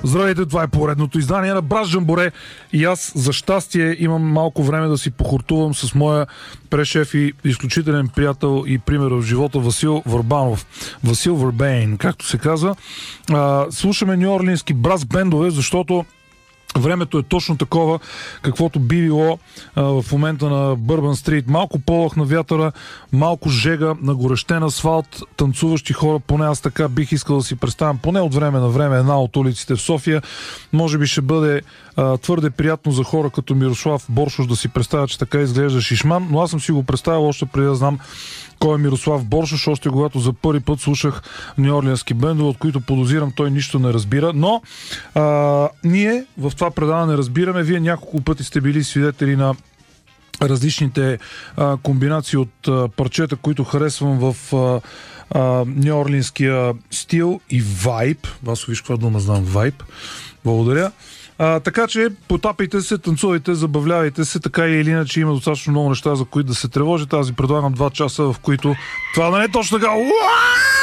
Здравейте, това е поредното издание на Браз Джамборе и аз за щастие имам малко време да си похортувам с моя прешеф и изключителен приятел и пример в живота Васил Върбанов. Васил Върбейн, както се казва. Слушаме нюорлински браз бендове, защото времето е точно такова, каквото би било в момента на Бърбан Стрит. Малко полъх на вятъра, малко жега на горещен асфалт, танцуващи хора, поне аз така бих искал да си представям, поне от време на време една от улиците в София. Може би ще бъде твърде приятно за хора като Мирослав Боршош да си представя, че така изглежда Шишман, но аз съм си го представил още преди да знам кой е Мирослав Боршош, още когато за първи път слушах нюорлински бендове, от които подозирам той нищо не разбира, но ние в това предаване разбираме. Вие няколко пъти сте били свидетели на различните комбинации от парчета, които харесвам в нюорлинския стил и вайб. Васо, виж каква дума знам, вайб. Благодаря. Така че потапайте се, танцувайте, забавлявайте се, така или иначе има достатъчно много неща, за които да се тревожите. Аз ви предлагам 2 часа, в които това да не е точно така.